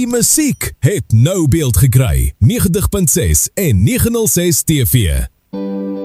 Die musiek het nou beeld gekry. 90.6 en 906 TV.